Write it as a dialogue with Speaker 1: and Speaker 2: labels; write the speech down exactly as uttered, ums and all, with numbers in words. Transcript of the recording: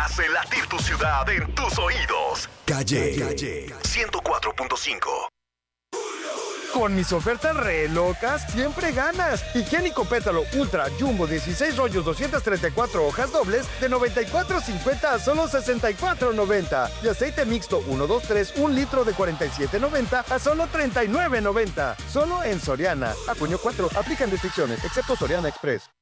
Speaker 1: hace latir tu ciudad en tus oídos. Calle, Calle ciento cuatro punto cinco.
Speaker 2: Con mis ofertas re locas, siempre ganas. Higiénico Pétalo Ultra Jumbo dieciséis rollos, doscientas treinta y cuatro hojas dobles de noventa y cuatro cincuenta a solo sesenta y cuatro noventa. Y aceite mixto uno dos tres, un litro de cuarenta y siete noventa a solo treinta y nueve noventa. Solo en Soriana. A junio cuatro. Aplican restricciones, excepto Soriana Express.